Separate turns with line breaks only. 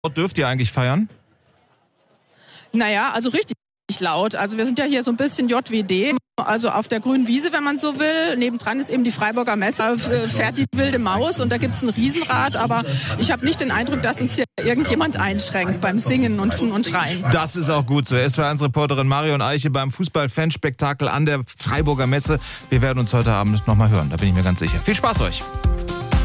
dürft ihr eigentlich feiern?
Naja, also richtig laut. Also wir sind ja hier so ein bisschen JWD, also auf der grünen Wiese, wenn man so will. Nebendran ist eben die Freiburger Messe, da fährt die wilde Maus und da gibt's ein Riesenrad, aber ich habe nicht den Eindruck, dass uns hier irgendjemand einschränkt beim Singen und Schreien.
Das ist auch gut so. SWR1-Reporterin Marion Eiche beim Fußball-Fanspektakel an der Freiburger Messe. Wir werden uns heute Abend nochmal hören, da bin ich mir ganz sicher. Viel Spaß euch!